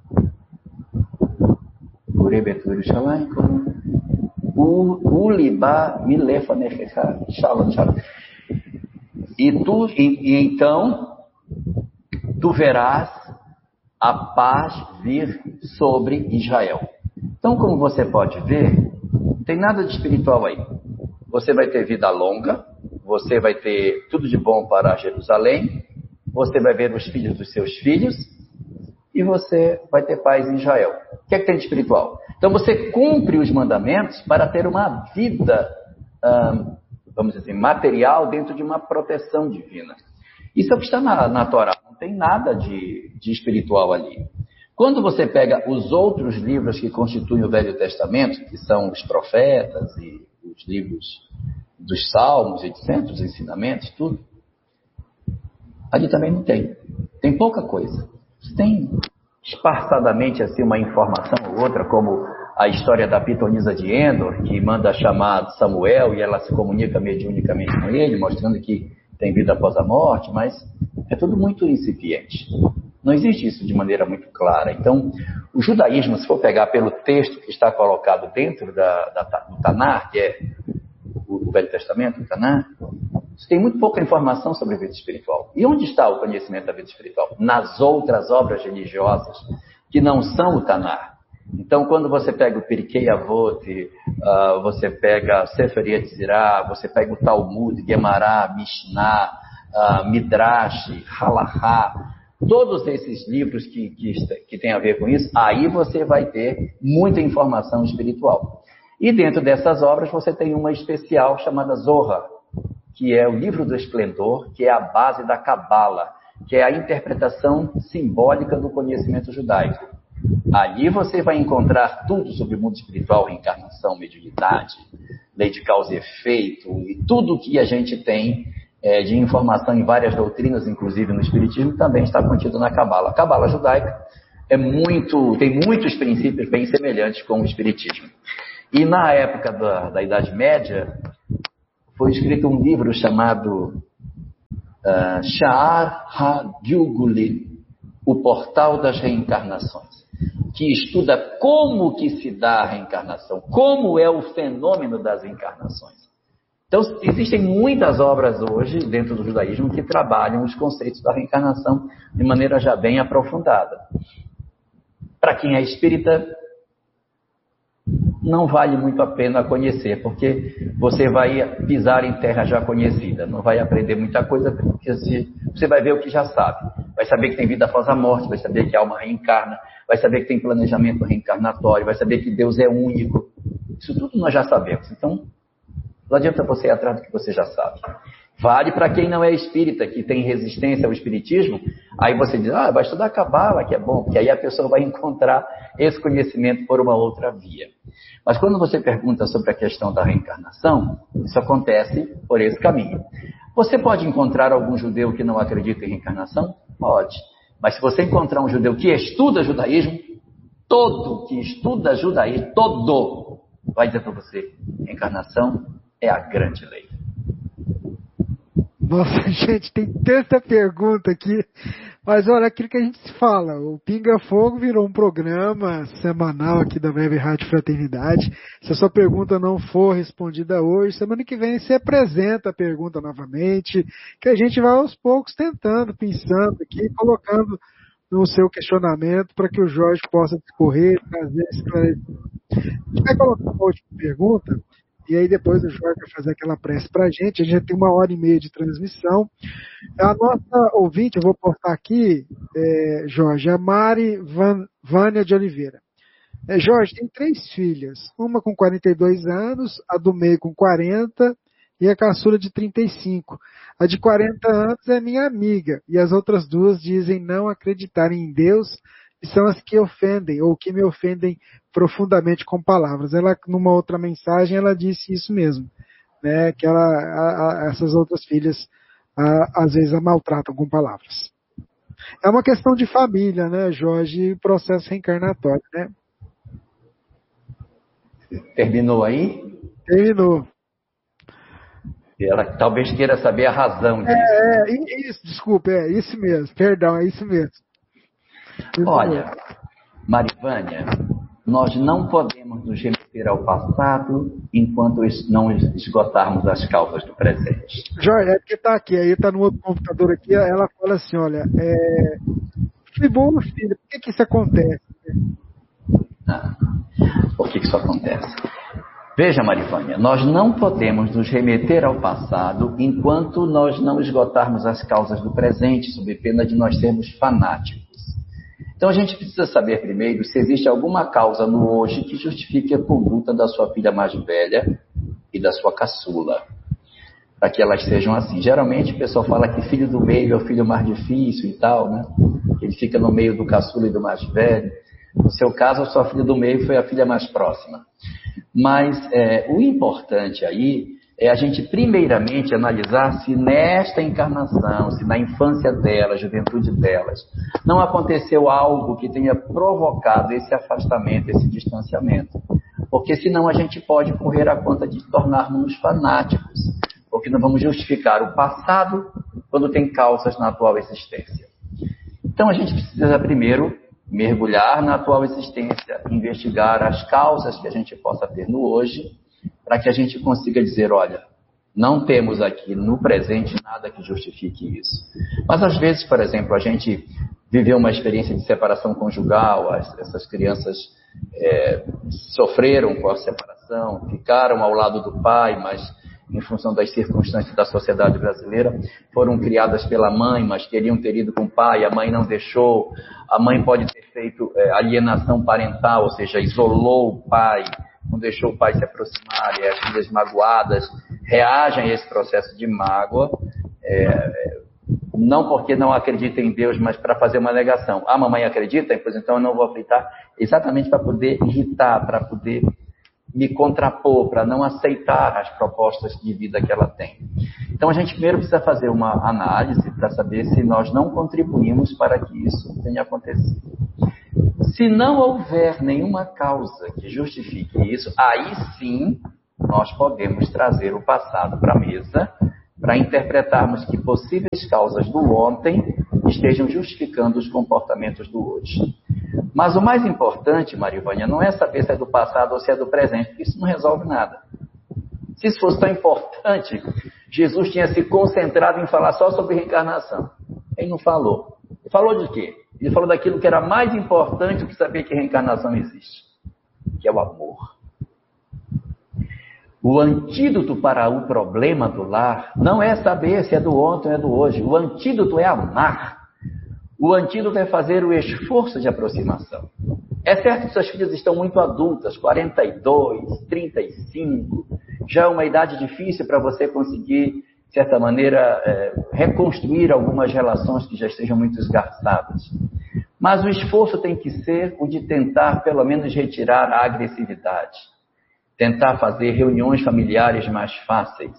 Urebetu Shalai Uliba Milefanerecha Shalom Shalom. E tu, e, e então, tu verás a paz vir sobre Israel. Então, como você pode ver, não tem nada de espiritual aí. Você vai ter vida longa, você vai ter tudo de bom para Jerusalém, você vai ver os filhos dos seus filhos, e você vai ter paz em Israel. O que é que tem de espiritual? Então, você cumpre os mandamentos para ter uma vida, hum, vamos dizer assim, material dentro de uma proteção divina. Isso é o que está na, na Torá. Não tem nada de, de espiritual ali. Quando você pega os outros livros que constituem o Velho Testamento, que são os profetas e os livros dos Salmos, etcétera, os ensinamentos, tudo, ali também não tem. Tem pouca coisa. Tem esparçadamente assim uma informação ou outra, como a história da pitonisa de Endor, que manda chamar Samuel e ela se comunica mediunicamente com ele, mostrando que tem vida após a morte, mas é tudo muito incipiente. Não existe isso de maneira muito clara. Então, o judaísmo, se for pegar pelo texto que está colocado dentro da, da, do Tanar, que é o, o Velho Testamento, o Tanar, tem muito pouca informação sobre a vida espiritual. E onde está o conhecimento da vida espiritual? Nas outras obras religiosas, que não são o Tanar. Então, quando você pega o Pirkei Avot, uh, você pega Sefer Yetzirah, você pega o Talmud, Gemara, Mishnah, uh, Midrash, Halachá, todos esses livros que, que, que têm a ver com isso, aí você vai ter muita informação espiritual. E dentro dessas obras você tem uma especial chamada Zohar, que é o livro do esplendor, que é a base da Cabala, que é a interpretação simbólica do conhecimento judaico. Ali você vai encontrar tudo sobre o mundo espiritual, reencarnação, mediunidade, lei de causa e efeito, e tudo que a gente tem é, de informação em várias doutrinas, inclusive no Espiritismo, também está contido na Cabala. A Cabala judaica é muito, tem muitos princípios bem semelhantes com o Espiritismo. E na época da, da Idade Média, foi escrito um livro chamado uh, Sha'ar HaGilgulim, o Portal das Reencarnações, que estuda como que se dá a reencarnação, como é o fenômeno das encarnações. Então, existem muitas obras hoje, dentro do judaísmo, que trabalham os conceitos da reencarnação de maneira já bem aprofundada. Para quem é espírita, não vale muito a pena conhecer, porque você vai pisar em terra já conhecida, não vai aprender muita coisa, porque você vai ver o que já sabe. Vai saber que tem vida após a morte, vai saber que a alma reencarna, vai saber que tem planejamento reencarnatório, vai saber que Deus é único. Isso tudo nós já sabemos. Então, não adianta você ir atrás do que você já sabe. Vale para quem não é espírita, que tem resistência ao espiritismo, aí você diz, ah, vai estudar Cabala, que é bom, porque aí a pessoa vai encontrar esse conhecimento por uma outra via. Mas quando você pergunta sobre a questão da reencarnação, isso acontece por esse caminho. Você pode encontrar algum judeu que não acredita em reencarnação? Pode. Mas se você encontrar um judeu que estuda judaísmo, todo que estuda judaísmo, todo, vai dizer para você, reencarnação é a grande lei. Nossa, gente, tem tanta pergunta aqui. Mas olha, aquilo que a gente se fala, o Pinga Fogo virou um programa semanal aqui da Web Rádio Fraternidade. Se a sua pergunta não for respondida hoje, semana que vem você apresenta a pergunta novamente, que a gente vai aos poucos tentando, pensando aqui, colocando no seu questionamento para que o Jorge possa discorrer, trazer esclarecimento. A gente vai colocar uma última pergunta. E aí depois o Jorge vai fazer aquela prece para a gente. A gente já tem uma hora e meia de transmissão. A nossa ouvinte, eu vou postar aqui, é, Jorge, a Mari Van, Vânia de Oliveira. É, Jorge tem três filhas, uma com quarenta e dois anos, a do meio com quarenta e a caçula de trinta e cinco. A de quarenta anos é minha amiga e as outras duas dizem não acreditarem em Deus e são as que ofendem ou que me ofendem profundamente com palavras. Ela, numa outra mensagem, ela disse isso mesmo, né, que ela, a, a, essas outras filhas a, às vezes a maltratam com palavras. É uma questão de família, né, Jorge, processo reencarnatório, né? Terminou aí? Terminou. Ela talvez queira saber a razão disso. É, é isso, desculpa, é isso mesmo, perdão, é isso mesmo. Isso Olha, mesmo. Marivânia, nós não podemos nos remeter ao passado enquanto não esgotarmos as causas do presente. Jorge, é porque está aqui, aí está no outro computador aqui, ela fala assim, olha, é... foi bom, filho, por que que isso acontece? Ah, por que que isso acontece? Veja, Marivânia, nós não podemos nos remeter ao passado enquanto nós não esgotarmos as causas do presente, sob pena de nós sermos fanáticos. Então a gente precisa saber primeiro se existe alguma causa no hoje que justifique a conduta da sua filha mais velha e da sua caçula, para que elas sejam assim. Geralmente o pessoal fala que filho do meio é o filho mais difícil e tal, né? Ele fica no meio do caçula e do mais velho. No seu caso, a sua filha do meio foi a filha mais próxima. Mas é, o importante aí é a gente primeiramente analisar se nesta encarnação, se na infância delas, juventude delas, não aconteceu algo que tenha provocado esse afastamento, esse distanciamento. Porque senão a gente pode correr a conta de tornarmos fanáticos, porque não vamos justificar o passado quando tem causas na atual existência. Então a gente precisa primeiro mergulhar na atual existência, investigar as causas que a gente possa ter no hoje, para que a gente consiga dizer, olha, não temos aqui no presente nada que justifique isso. Mas às vezes, por exemplo, a gente viveu uma experiência de separação conjugal, as, essas crianças é, sofreram com a separação, ficaram ao lado do pai, mas em função das circunstâncias da sociedade brasileira, foram criadas pela mãe, mas queriam ter ido com o pai, a mãe não deixou, a mãe pode ter feito é, alienação parental, ou seja, isolou o pai, não deixou o pai se aproximar, e as filhas magoadas reagem a esse processo de mágoa, é, não porque não acreditam em Deus, mas para fazer uma negação. A mamãe acredita, pois então eu não vou acreditar, exatamente para poder irritar, para poder me contrapor, para não aceitar as propostas de vida que ela tem. Então a gente primeiro precisa fazer uma análise para saber se nós não contribuímos para que isso tenha acontecido. Se não houver nenhuma causa que justifique isso, aí sim nós podemos trazer o passado para a mesa para interpretarmos que possíveis causas do ontem estejam justificando os comportamentos do hoje. Mas o mais importante, Marivânia, não é saber se é do passado ou se é do presente, porque isso não resolve nada. Se isso fosse tão importante, Jesus tinha se concentrado em falar só sobre reencarnação. Ele não falou. Ele falou de quê? Ele falou daquilo que era mais importante do que saber que reencarnação existe, que é o amor. O antídoto para o problema do lar não é saber se é do ontem ou é do hoje. O antídoto é amar. O antídoto é fazer o esforço de aproximação. É certo que suas filhas estão muito adultas, quarenta e dois, trinta e cinco, já é uma idade difícil para você conseguir, de certa maneira, é, reconstruir algumas relações que já estejam muito esgarçadas. Mas o esforço tem que ser o de tentar, pelo menos, retirar a agressividade. Tentar fazer reuniões familiares mais fáceis.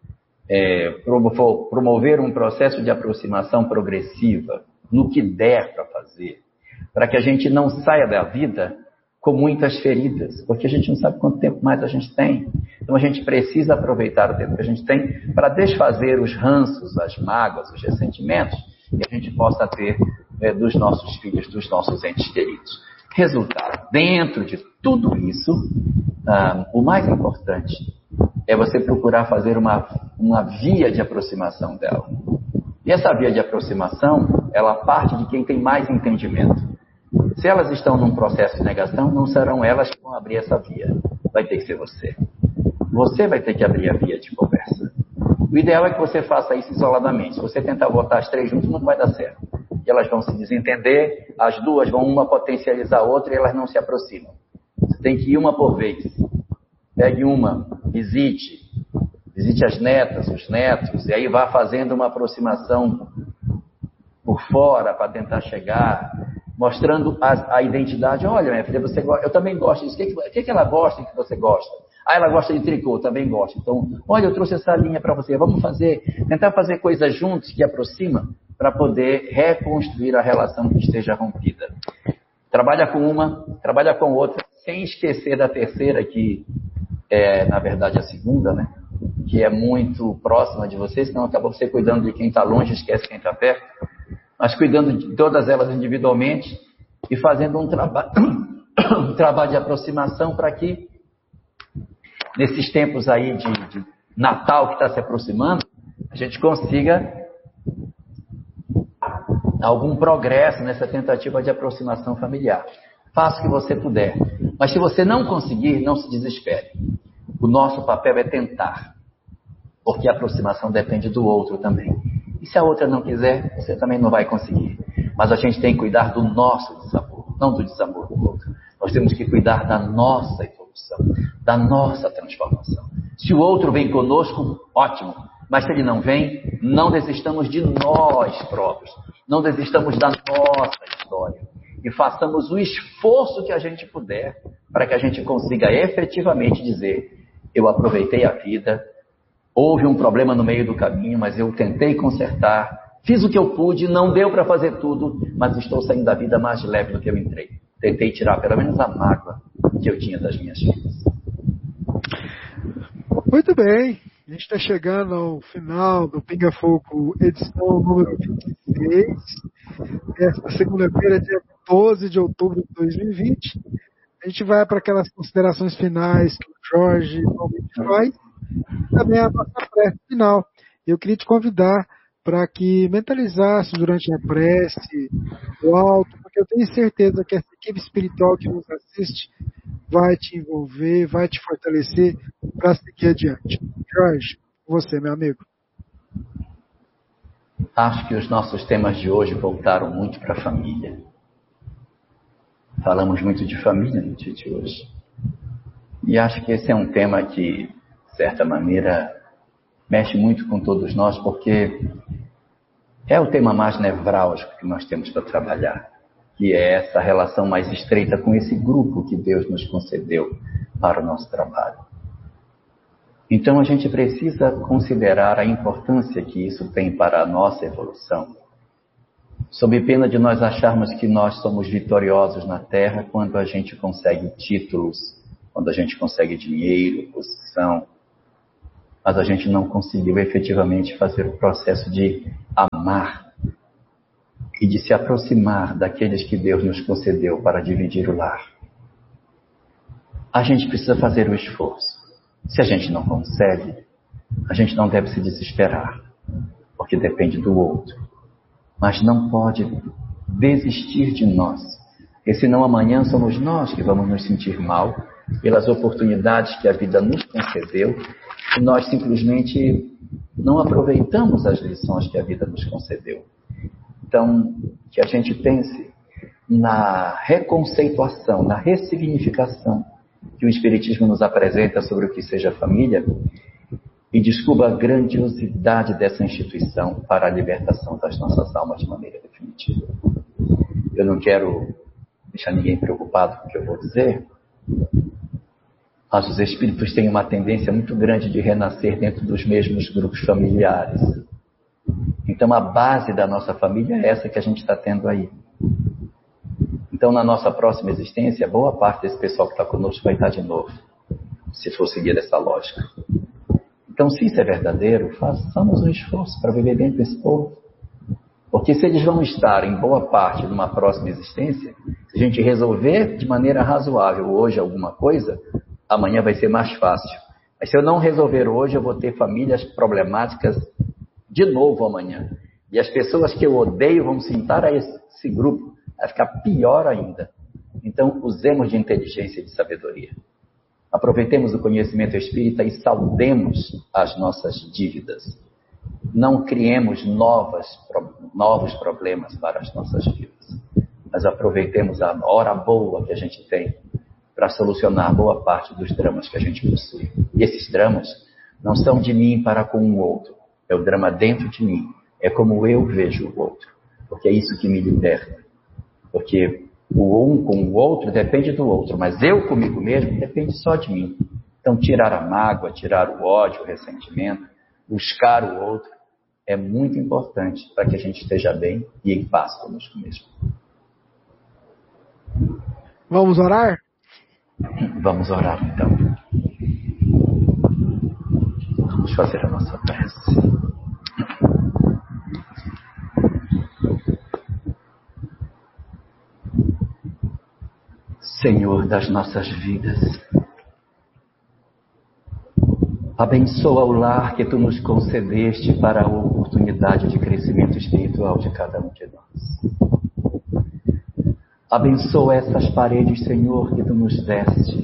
É, promover um processo de aproximação progressiva, no que der para fazer, para que a gente não saia da vida com muitas feridas, porque a gente não sabe quanto tempo mais a gente tem. Então a gente precisa aproveitar o tempo que a gente tem para desfazer os ranços, as mágoas, os ressentimentos que a gente possa ter é, dos nossos filhos, dos nossos entes queridos. Resultado, dentro de tudo isso, ah, o mais importante é você procurar fazer uma, uma via de aproximação dela. E essa via de aproximação, ela parte de quem tem mais entendimento. Se elas estão num processo de negação, não serão elas que vão abrir essa via. Vai ter que ser você. Você vai ter que abrir a via de conversa. O ideal é que você faça isso isoladamente. Se você tentar botar as três juntas, não vai dar certo. E elas vão se desentender, as duas vão uma potencializar a outra e elas não se aproximam. Você tem que ir uma por vez. Pegue uma, visite. Visite as netas, os netos, e aí vá fazendo uma aproximação por fora para tentar chegar, mostrando a, a identidade. Olha, minha filha, você gosta, eu também gosto disso. O que, que, que ela gosta que você gosta? Ah, ela gosta de tricô, eu também gosto. Então, olha, eu trouxe essa linha para você. Vamos fazer, tentar fazer coisas juntos que aproximam para poder reconstruir a relação que esteja rompida. Trabalha com uma, trabalha com outra, sem esquecer da terceira, que é, na verdade, a segunda, né? Que é muito próxima de você, senão acaba você cuidando de quem está longe, esquece quem está perto, mas cuidando de todas elas individualmente e fazendo um, traba um trabalho de aproximação para que, nesses tempos aí de, de Natal que está se aproximando, a gente consiga algum progresso nessa tentativa de aproximação familiar. Faça o que você puder. Mas se você não conseguir, não se desespere. O nosso papel é tentar. Porque a aproximação depende do outro também. E se a outra não quiser, você também não vai conseguir. Mas a gente tem que cuidar do nosso desamor, não do desamor do outro. Nós temos que cuidar da nossa evolução, da nossa transformação. Se o outro vem conosco, ótimo. Mas se ele não vem, não desistamos de nós próprios. Não desistamos da nossa história. E façamos o esforço que a gente puder para que a gente consiga efetivamente dizer: eu aproveitei a vida, houve um problema no meio do caminho, mas eu tentei consertar, fiz o que eu pude, não deu para fazer tudo, mas estou saindo da vida mais leve do que eu entrei. Tentei tirar pelo menos a mágoa que eu tinha das minhas filhas. Muito bem, a gente está chegando ao final do Pinga Fogo, edição número vinte e seis, esta segunda-feira, dia doze de outubro de dois mil e vinte. A gente vai para aquelas considerações finais que o Jorge normalmente faz, e também a nossa prece final. Eu queria te convidar para que mentalizasse durante a prece o alto, porque eu tenho certeza que essa equipe espiritual que nos assiste vai te envolver, vai te fortalecer para seguir adiante. Jorge, você, meu amigo. Acho que os nossos temas de hoje voltaram muito para a família. Falamos muito de família no dia de hoje. E acho que esse é um tema que, de certa maneira, mexe muito com todos nós, porque é o tema mais nevrálgico que nós temos para trabalhar, que é essa relação mais estreita com esse grupo que Deus nos concedeu para o nosso trabalho. Então a gente precisa considerar a importância que isso tem para a nossa evolução, sob pena de nós acharmos que nós somos vitoriosos na Terra quando a gente consegue títulos, quando a gente consegue dinheiro, posição, mas a gente não conseguiu efetivamente fazer o processo de amar e de se aproximar daqueles que Deus nos concedeu para dividir o lar. A gente precisa fazer o esforço. Se a gente não consegue, a gente não deve se desesperar, porque depende do outro. Mas não pode desistir de nós, porque senão amanhã somos nós que vamos nos sentir mal pelas oportunidades que a vida nos concedeu e nós simplesmente não aproveitamos as lições que a vida nos concedeu. Então, que a gente pense na reconceituação, na ressignificação que o Espiritismo nos apresenta sobre o que seja família e descubra a grandiosidade dessa instituição para a libertação das nossas almas de maneira definitiva. Eu não quero deixar ninguém preocupado com o que eu vou dizer, mas os espíritos têm uma tendência muito grande de renascer dentro dos mesmos grupos familiares. Então a base da nossa família é essa que a gente está tendo aí. Então na nossa próxima existência, boa parte desse pessoal que está conosco vai estar de novo, se for seguir essa lógica. Então, se isso é verdadeiro, façamos um esforço para viver dentro desse povo. Porque se eles vão estar em boa parte numa próxima existência, se a gente resolver de maneira razoável hoje alguma coisa, amanhã vai ser mais fácil. Mas se eu não resolver hoje, eu vou ter famílias problemáticas de novo amanhã. E as pessoas que eu odeio vão se juntar a esse grupo. Vai ficar pior ainda. Então, usemos de inteligência e de sabedoria. Aproveitemos o conhecimento espírita e saldemos as nossas dívidas. Não criemos novas, novos problemas para as nossas vidas. Mas aproveitemos a hora boa que a gente tem para solucionar boa parte dos dramas que a gente possui. E esses dramas não são de mim para com o outro. É o drama dentro de mim. É como eu vejo o outro. Porque é isso que me liberta. Porque o um com o outro depende do outro, mas eu comigo mesmo depende só de mim. Então tirar a mágoa, tirar o ódio, o ressentimento, buscar o outro, é muito importante para que a gente esteja bem e em paz conosco mesmo. Vamos orar? Vamos orar então. Vamos fazer a nossa prece. Senhor das nossas vidas, abençoa o lar que Tu nos concedeste para a oportunidade de crescimento espiritual de cada um de nós. Abençoa essas paredes, Senhor, que Tu nos deste,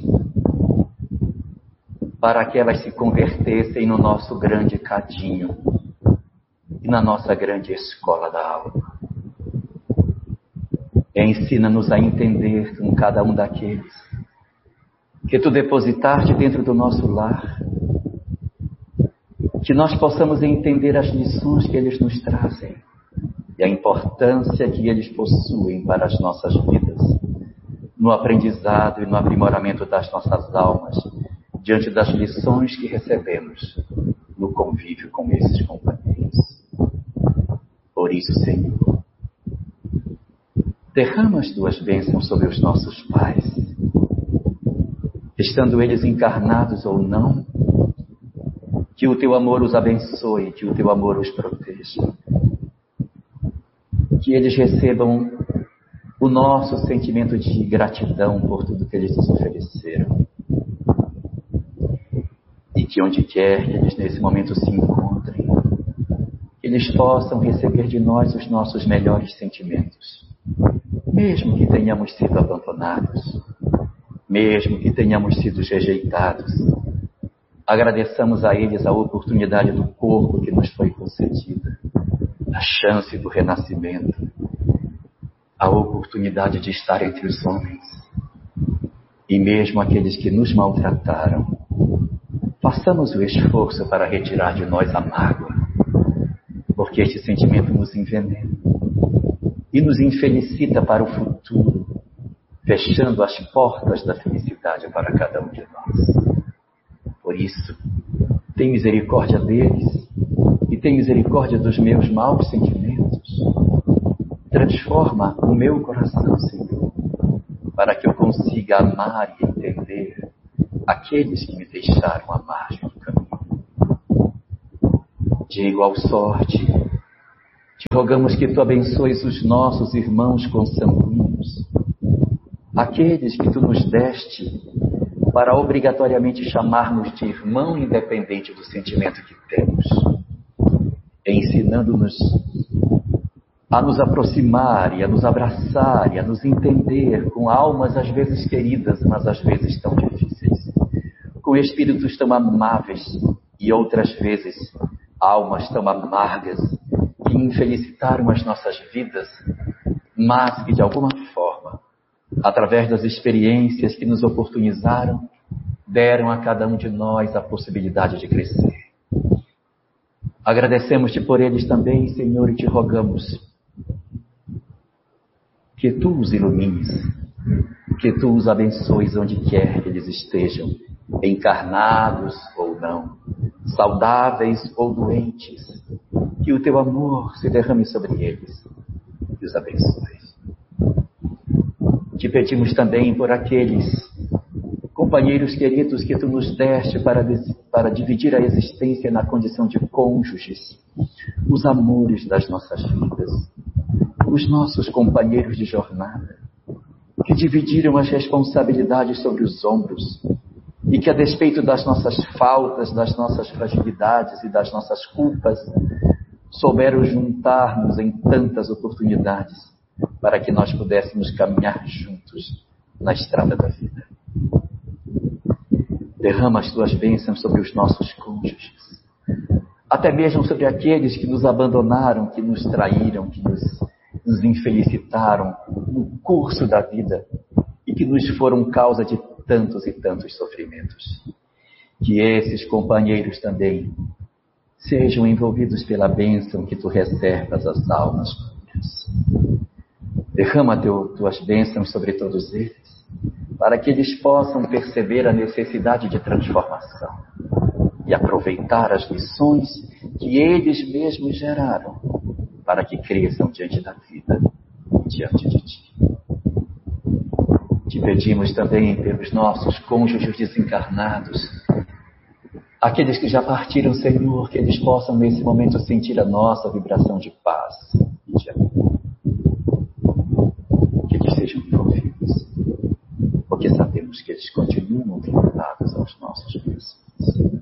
para que elas se convertessem no nosso grande cadinho e na nossa grande escola da alma. E ensina-nos a entender com cada um daqueles que Tu depositaste dentro do nosso lar, que nós possamos entender as lições que eles nos trazem e a importância que eles possuem para as nossas vidas, no aprendizado e no aprimoramento das nossas almas, diante das lições que recebemos no convívio com esses companheiros. Por isso, Senhor, derrama as Tuas bênçãos sobre os nossos pais, estando eles encarnados ou não, que o Teu amor os abençoe, que o Teu amor os proteja, que eles recebam o nosso sentimento de gratidão por tudo que eles nos ofereceram, e que onde quer que eles nesse momento se encontrem, que eles possam receber de nós os nossos melhores sentimentos. Mesmo que tenhamos sido abandonados, mesmo que tenhamos sido rejeitados, agradeçamos a eles a oportunidade do corpo que nos foi concedida, a chance do renascimento, a oportunidade de estar entre os homens. E mesmo aqueles que nos maltrataram, façamos o esforço para retirar de nós a mágoa, porque este sentimento nos envenena e nos infelicita para o futuro, fechando as portas da felicidade para cada um de nós. Por isso, tem misericórdia deles e tem misericórdia dos meus maus sentimentos. Transforma o meu coração, Senhor, para que eu consiga amar e entender aqueles que me deixaram à margem do caminho. De igual sorte, te rogamos que tu abençoes os nossos irmãos consanguíneos, aqueles que tu nos deste para obrigatoriamente chamarmos de irmão independente do sentimento que temos, ensinando-nos a nos aproximar e a nos abraçar e a nos entender com almas às vezes queridas, mas às vezes tão difíceis, com espíritos tão amáveis e outras vezes almas tão amargas que infelicitaram as nossas vidas, mas que de alguma forma, através das experiências que nos oportunizaram, deram a cada um de nós a possibilidade de crescer. Agradecemos-te por eles também, Senhor, e te rogamos que tu os ilumines, que tu os abençoes onde quer que eles estejam, encarnados ou não, saudáveis ou doentes, que o teu amor se derrame sobre eles e os abençoe. Te pedimos também por aqueles companheiros queridos que tu nos deste para, para dividir a existência na condição de cônjuges, os amores das nossas vidas, os nossos companheiros de jornada, que dividiram as responsabilidades sobre os ombros e que, a despeito das nossas faltas, das nossas fragilidades e das nossas culpas, souberam juntar-nos em tantas oportunidades para que nós pudéssemos caminhar juntos na estrada da vida. Derrama as tuas bênçãos sobre os nossos cônjuges, até mesmo sobre aqueles que nos abandonaram, que nos traíram, que nos, nos infelicitaram no curso da vida e que nos foram causa de tantos e tantos sofrimentos. Que esses companheiros também sejam envolvidos pela bênção que tu reservas às almas puras. Derrama teu, tuas bênçãos sobre todos eles, para que eles possam perceber a necessidade de transformação e aproveitar as lições que eles mesmos geraram, para que cresçam diante da vida e diante de ti. Te pedimos também pelos nossos cônjuges desencarnados, aqueles que já partiram, Senhor, que eles possam nesse momento sentir a nossa vibração de paz e de amor. Que eles sejam envolvidos, porque sabemos que eles continuam vinculados aos nossos corações.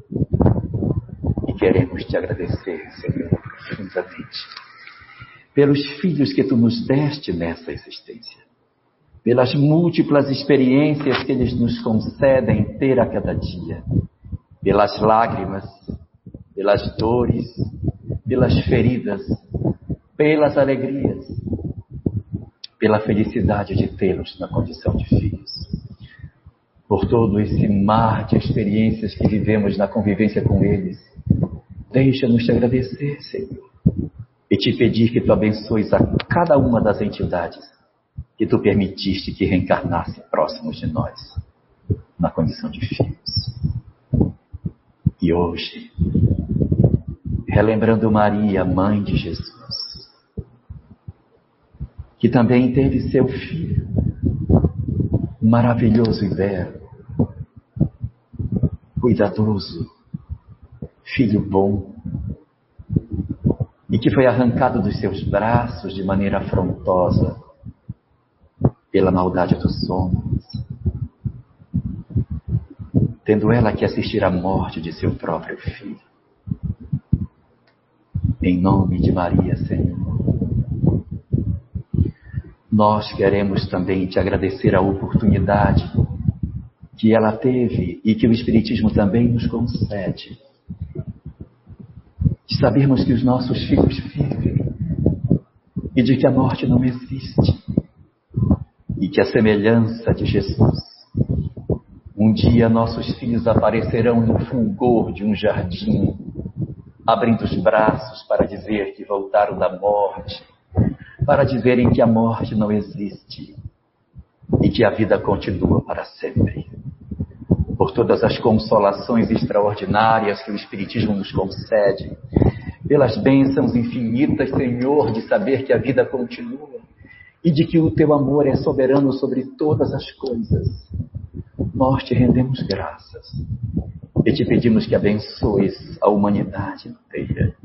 E queremos te agradecer, Senhor, profundamente, pelos filhos que tu nos deste nessa existência, pelas múltiplas experiências que eles nos concedem ter a cada dia, pelas lágrimas, pelas dores, pelas feridas, pelas alegrias, pela felicidade de tê-los na condição de filhos. Por todo esse mar de experiências que vivemos na convivência com eles, deixa-nos te agradecer, Senhor, e te pedir que tu abençoes a cada uma das entidades que tu permitiste que reencarnasse próximos de nós, na condição de filhos. E hoje, relembrando Maria, mãe de Jesus, que também teve seu filho, maravilhoso e belo, cuidadoso, filho bom, e que foi arrancado dos seus braços de maneira afrontosa pela maldade dos homens, tendo ela que assistir à morte de seu próprio filho. Em nome de Maria, Senhor, nós queremos também te agradecer a oportunidade que ela teve e que o Espiritismo também nos concede, de sabermos que os nossos filhos vivem e de que a morte não existe e que a semelhança de Jesus, um dia nossos filhos aparecerão no fulgor de um jardim, abrindo os braços para dizer que voltaram da morte, para dizerem que a morte não existe e que a vida continua para sempre. Por todas as consolações extraordinárias que o Espiritismo nos concede, pelas bênçãos infinitas, Senhor, de saber que a vida continua e de que o Teu amor é soberano sobre todas as coisas, nós Te rendemos graças e Te pedimos que abençoes a humanidade inteira.